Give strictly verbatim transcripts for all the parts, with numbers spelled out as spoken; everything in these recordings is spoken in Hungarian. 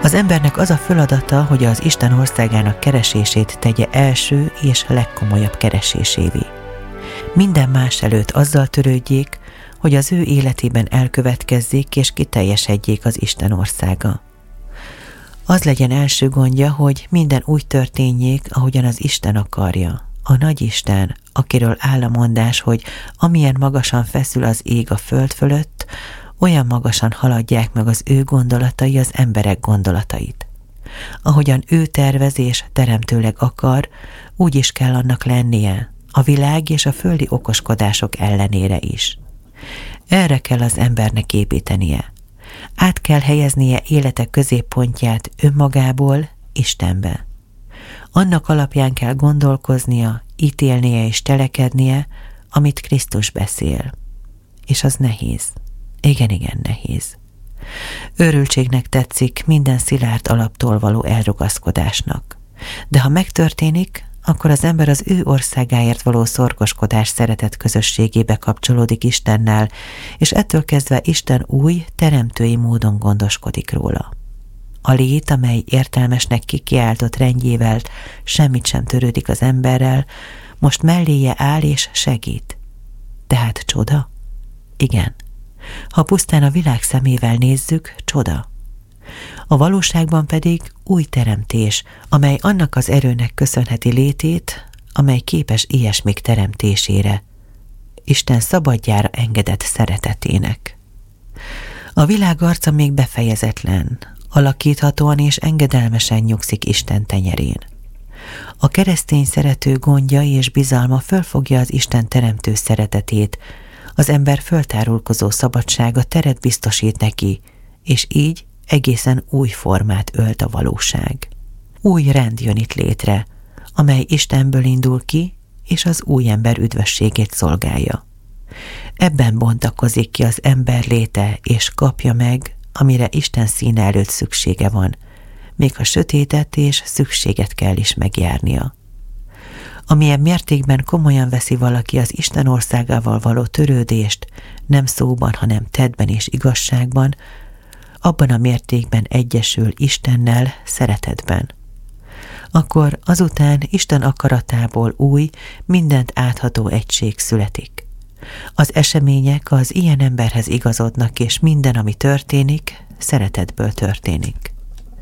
Az embernek az a feladata, hogy az Isten országának keresését tegye első és legkomolyabb keresésévé. Minden más előtt azzal törődjék, hogy az ő életében elkövetkezzék és kiteljesedjék az Isten országa. Az legyen első gondja, hogy minden úgy történjék, ahogyan az Isten akarja. A Nagyisten, akiről áll a mondás, hogy amilyen magasan feszül az ég a föld fölött, olyan magasan haladják meg az ő gondolatai az emberek gondolatait. Ahogyan ő tervez és teremtőleg akar, úgy is kell annak lennie, a világ és a földi okoskodások ellenére is. Erre kell az embernek építenie. Át kell helyeznie élete középpontját önmagából Istenbe. Annak alapján kell gondolkoznia, ítélnie és telekednie, amit Krisztus beszél. És az nehéz. Igen, igen, nehéz. Őrültségnek tetszik minden szilárd alaptól való elrugaszkodásnak. De ha megtörténik, akkor az ember az ő országáért való szorgoskodás szeretet közösségébe kapcsolódik Istennel, és ettől kezdve Isten új, teremtői módon gondoskodik róla. A lét, amely értelmesnek kikiáltott rendjével semmit sem törődik az emberrel, most melléje áll és segít. Tehát csoda? Igen. Ha pusztán a világ szemével nézzük, csoda. A valóságban pedig új teremtés, amely annak az erőnek köszönheti létét, amely képes ilyesmik teremtésére, Isten szabadjára engedett szeretetének. A világ arca még befejezetlen, alakíthatóan és engedelmesen nyugszik Isten tenyerén. A keresztény szerető gondja és bizalma fölfogja az Isten teremtő szeretetét, az ember föltárulkozó szabadsága teret biztosít neki, és így egészen új formát ölt a valóság. Új rend jön itt létre, amely Istenből indul ki, és az új ember üdvösségét szolgálja. Ebben bontakozik ki az ember léte, és kapja meg, amire Isten színe előtt szüksége van, még ha sötétet és szükséget kell is megjárnia. Amilyen mértékben komolyan veszi valaki az Isten országával való törődést, nem szóban, hanem tettben és igazságban, abban a mértékben egyesül Istennel szeretetben. Akkor azután Isten akaratából új, mindent átható egység születik. Az események az ilyen emberhez igazodnak, és minden, ami történik, szeretetből történik.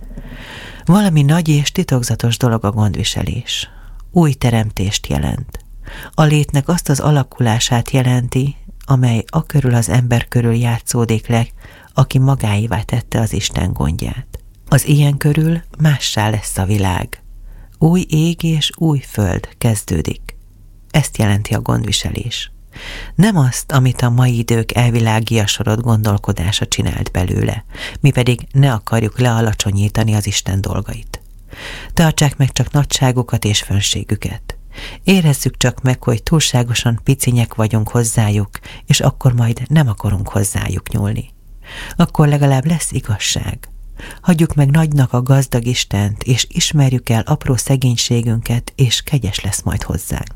Valami nagy és titokzatos dolog a gondviselés. Új teremtést jelent. A létnek azt az alakulását jelenti, amely akörül az ember körül játszódik le, aki magáévá tette az Isten gondját. Az ilyen körül mássá lesz a világ. Új ég és új föld kezdődik. Ezt jelenti a gondviselés. Nem azt, amit a mai idők elvilágiasodott gondolkodása csinált belőle, mi pedig ne akarjuk lealacsonyítani az Isten dolgait. Tartsák meg csak nagyságukat és fönségüket. Érezzük csak meg, hogy túlságosan picinyek vagyunk hozzájuk, és akkor majd nem akarunk hozzájuk nyúlni. Akkor legalább lesz igazság. Hagyjuk meg nagynak a gazdag Istent, és ismerjük el apró szegénységünket, és kegyes lesz majd hozzánk.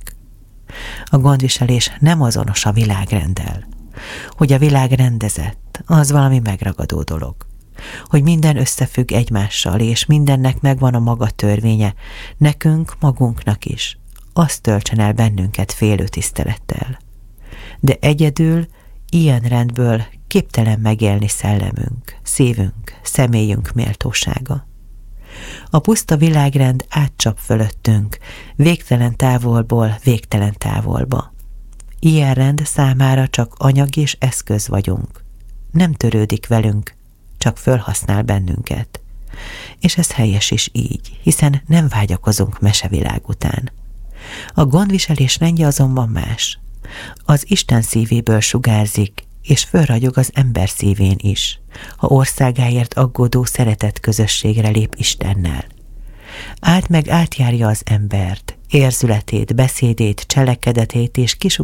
A gondviselés nem azonos a világrenddel. Hogy a világ rendezett, az valami megragadó dolog. Hogy minden összefügg egymással, és mindennek megvan a maga törvénye, nekünk, magunknak is. Azt töltsen el bennünket félő tisztelettel. De egyedül, ilyen rendből képtelen megélni szellemünk, szívünk, személyünk méltósága. A puszta világrend átcsap fölöttünk, végtelen távolból végtelen távolba. Ilyen rend számára csak anyag és eszköz vagyunk. Nem törődik velünk, csak fölhasznál bennünket. És ez helyes is így, hiszen nem vágyakozunk mesevilág után. A gondviselés rendje azonban más. Az Isten szívéből sugárzik, és fölragyog az ember szívén is, ha országáért aggódó szeretet közösségre lép Istennel. Át meg átjárja az embert, érzületét, beszédét, cselekedetét, és